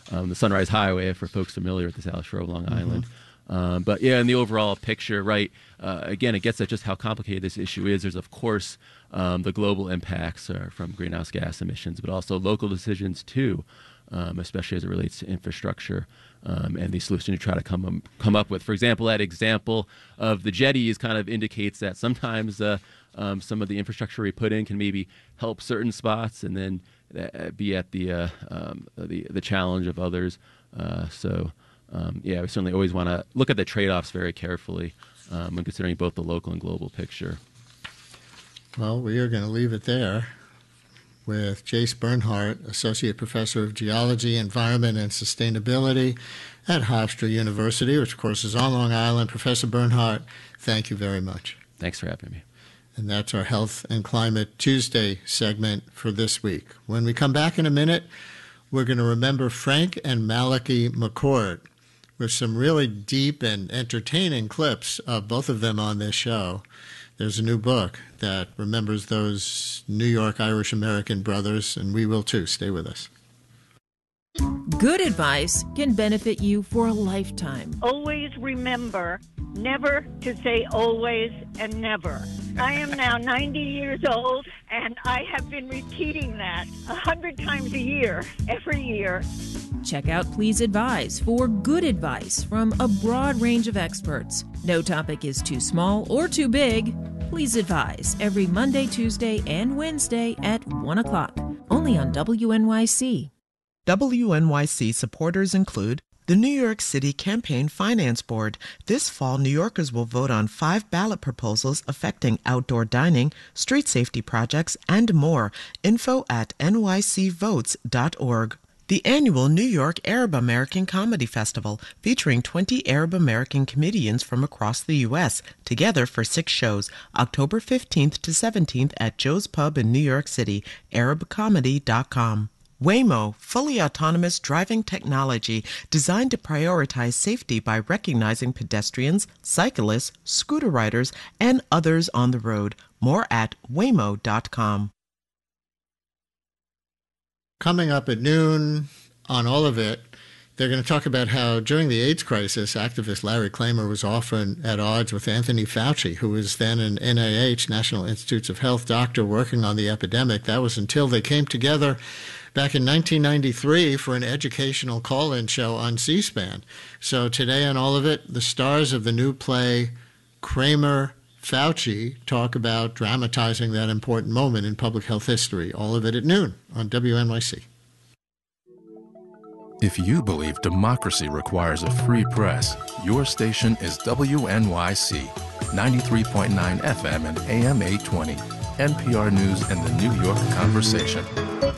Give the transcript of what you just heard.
the Sunrise Highway, for folks familiar with the South Shore of Long Island. But yeah, in the overall picture, right, again, it gets at just how complicated this issue is. There's, of course, the global impacts from greenhouse gas emissions, but also local decisions, too, especially as it relates to infrastructure and the solution you try to come up with. For example, that example of the jetties kind of indicates that sometimes some of the infrastructure we put in can maybe help certain spots and then be at the challenge of others. Yeah, we certainly always want to look at the trade-offs very carefully when considering both the local and global picture. Well, we are going to leave it there with Jace Bernhardt, Associate Professor of Geology, Environment, and Sustainability at Hofstra University, which, of course, is on Long Island. Professor Bernhardt, thank you very much. Thanks for having me. And that's our Health and Climate Tuesday segment for this week. When we come back in a minute, we're going to remember Frank and Malachi McCord with some really deep and entertaining clips of both of them on this show. There's a new book that remembers those New York Irish-American brothers, and we will too. Stay with us. Good advice can benefit you for a lifetime. Always remember never to say always and never. I am now 90 years old, and I have been repeating that 100 times a year, every year. Check out Please Advise for good advice from a broad range of experts. No topic is too small or too big. Please Advise every Monday, Tuesday, and Wednesday at 1 o'clock, only on WNYC. WNYC supporters include the New York City Campaign Finance Board. This fall, New Yorkers will vote on 5 ballot proposals affecting outdoor dining, street safety projects, and more. Info at nycvotes.org. The annual New York Arab American Comedy Festival, featuring 20 Arab American comedians from across the U.S., together for 6 shows, October 15th to 17th at Joe's Pub in New York City, arabcomedy.com. Waymo, fully autonomous driving technology designed to prioritize safety by recognizing pedestrians, cyclists, scooter riders, and others on the road. More at waymo.com. Coming up at noon on All of It, they're going to talk about how during the AIDS crisis, activist Larry Kramer was often at odds with Anthony Fauci, who was then an NIH, National Institutes of Health doctor working on the epidemic. That was until they came together back in 1993 for an educational call-in show on C-SPAN. So today on All of It, the stars of the new play Kramer Fauci talk about dramatizing that important moment in public health history. All of it at noon on WNYC. If you believe democracy requires a free press, your station is WNYC, 93.9 FM and AM 820, NPR News and the New York Conversation.